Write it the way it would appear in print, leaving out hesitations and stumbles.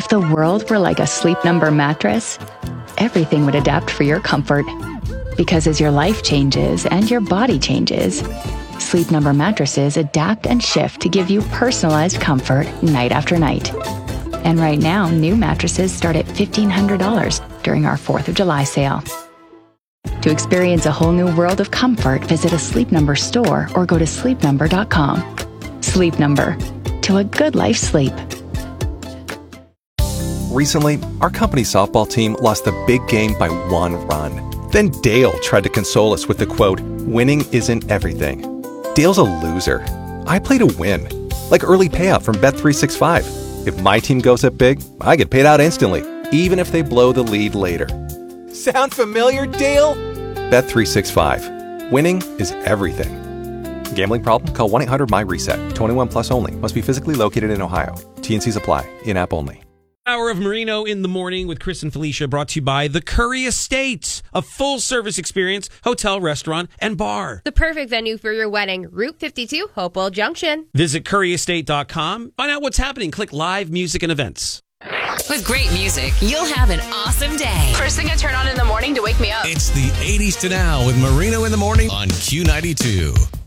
If the world were like a Sleep Number mattress, everything would adapt for your comfort. Because as your life changes and your body changes, Sleep Number mattresses adapt and shift to give you personalized comfort night after night. And right now, new mattresses start at $1,500 during our 4th of July sale. To experience a whole new world of comfort, visit a Sleep Number store or go to sleepnumber.com. Sleep Number. To a good life sleep. Recently, our company softball team lost the big game by 1 run. Then Dale tried to console us with the quote, "Winning isn't everything." Dale's a loser. I play to win. Like early payout from Bet365. If my team goes up big, I get paid out instantly, even if they blow the lead later. Sound familiar, Dale? Bet365. Winning is everything. Gambling problem? Call 1-800-MY-RESET. 21 plus only. Must be physically located in Ohio. T&Cs apply. In-app only. Hour of Marino in the Morning with Chris and Felicia, brought to you by The Curry Estate, a full-service experience, hotel, restaurant, and bar. The perfect venue for your wedding. Route 52, Hopewell Junction. Visit curryestate.com. Find out what's happening. Click live music and events. With great music, you'll have an awesome day. First thing I turn on in the morning to wake me up. It's the 80s to now with Marino in the Morning on Q92.